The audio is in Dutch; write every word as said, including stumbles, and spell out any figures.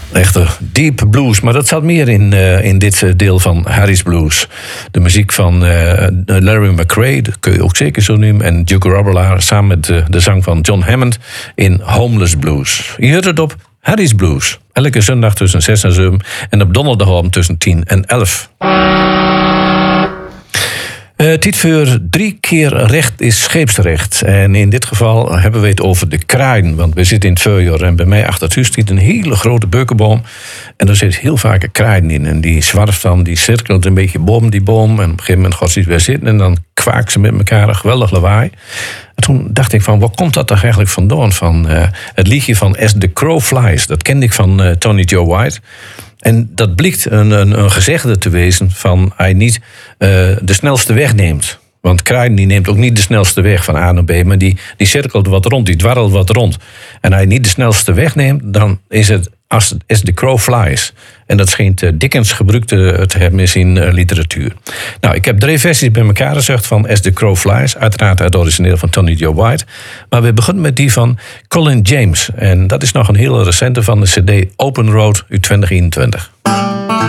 Echte deep blues, maar dat zat meer in, uh, in dit deel van Harry's Blues. De muziek van uh, Larry McCray, dat kun je ook zeker zo noemen, en Duke Robillard samen met uh, de zang van John Hammond in Homeless Blues. Je hoort het op Harry's Blues. Elke zondag tussen zes en zeven en op donderdagavond tussen tien en elf. Uh, Tijd voor drie keer recht is scheepsrecht. En in dit geval hebben we het over de kraaien. Want we zitten in het voorjaar en bij mij achter het huis zit een hele grote beukenboom. En er zit heel vaak een kraaien in. En die zwarft dan, die cirkelt een beetje boven die boom. En op een gegeven moment gaat ze weer zitten en dan kwaakt ze met elkaar een geweldig lawaai. En toen dacht ik van, waar komt dat toch eigenlijk vandaan? Van uh, het liedje van As the Crow Flies. Dat kende ik van uh, Tony Joe White. En dat blijkt een, een, een gezegde te wezen van hij niet uh, de snelste weg neemt. Want kraaien die neemt ook niet de snelste weg van A naar B, maar die, die cirkelt wat rond, die dwarrelt wat rond. En hij niet de snelste weg neemt, dan is het as, as the crow flies. En dat schijnt uh, Dickens gebruikt te, te hebben in zijn uh, literatuur. Nou, ik heb drie versies bij elkaar gezegd van As the Crow Flies. Uiteraard het origineel van Tony Joe White. Maar we beginnen met die van Colin James. En dat is nog een hele recente van de cd Open Road uit twintig eenentwintig.